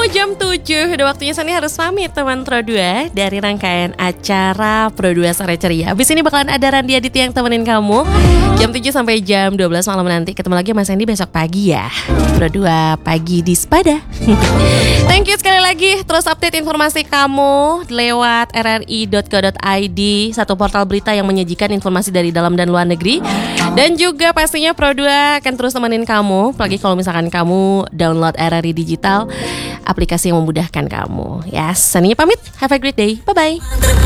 jam 7, udah waktunya Sani harus pamit teman Pro 2 dari rangkaian acara Pro 2 Sore Ceria. Abis ini bakalan ada Randi Aditya yang temenin kamu jam 7 sampai jam 12 malam nanti. Ketemu lagi sama Sandy besok pagi ya, Pro 2 pagi di Spada. Thank you sekali lagi. Terus update informasi kamu lewat rri.co.id, satu portal berita yang menyajikan informasi dari dalam dan luar negeri. Dan juga pastinya Pro 2 akan terus temenin kamu, apalagi kalau misalkan kamu download RRI Digital, aplikasi yang memudahkan kamu. Yes, Saninya pamit. Have a great day. Bye-bye.